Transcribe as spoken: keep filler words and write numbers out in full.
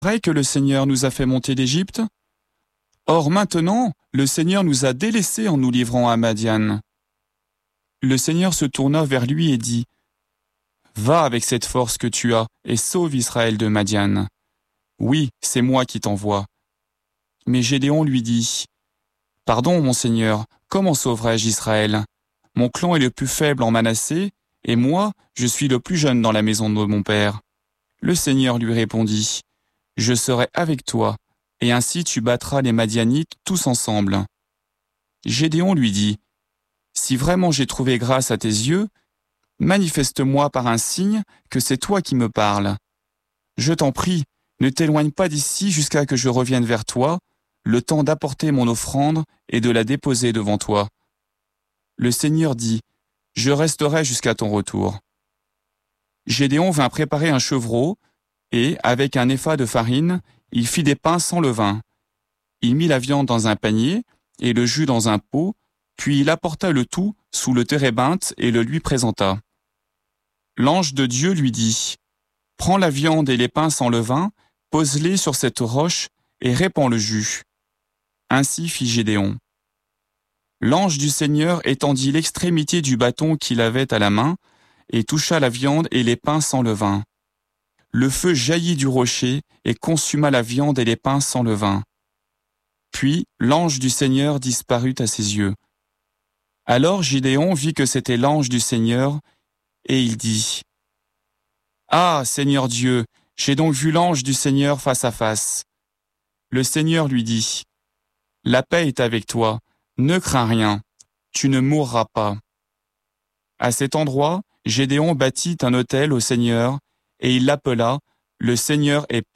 vrai que le Seigneur nous a fait monter d'Égypte? Or maintenant, le Seigneur nous a délaissés en nous livrant à Madian. Le Seigneur se tourna vers lui et dit, « Va avec cette force que tu as et sauve Israël de Madian. Oui, c'est moi qui t'envoie. » Mais Gédéon lui dit, « Pardon, mon Seigneur, comment sauverai-je Israël? Mon clan est le plus faible en Manassé, et moi, je suis le plus jeune dans la maison de mon père. » Le Seigneur lui répondit, « Je serai avec toi, et ainsi tu battras les Madianites tous ensemble. » Gédéon lui dit, « Si vraiment j'ai trouvé grâce à tes yeux, manifeste-moi par un signe que c'est toi qui me parles. Je t'en prie, ne t'éloigne pas d'ici jusqu'à que je revienne vers toi, le temps d'apporter mon offrande et de la déposer devant toi. » Le Seigneur dit, « Je resterai jusqu'à ton retour. » Gédéon vint préparer un chevreau, et, avec un épha de farine, il fit des pains sans levain. Il mit la viande dans un panier et le jus dans un pot, puis il apporta le tout sous le térébinthe et le lui présenta. L'ange de Dieu lui dit, « Prends la viande et les pains sans levain, pose-les sur cette roche et répands le jus. » Ainsi fit Gédéon. L'ange du Seigneur étendit l'extrémité du bâton qu'il avait à la main et toucha la viande et les pains sans levain. Le feu jaillit du rocher et consuma la viande et les pains sans levain. Puis l'ange du Seigneur disparut à ses yeux. Alors Gédéon vit que c'était l'ange du Seigneur, et il dit, « Ah, Seigneur Dieu, j'ai donc vu l'ange du Seigneur face à face. » Le Seigneur lui dit, « La paix est avec toi, ne crains rien, tu ne mourras pas. » À cet endroit, Gédéon bâtit un autel au Seigneur, et il l'appela « Le Seigneur est paix ».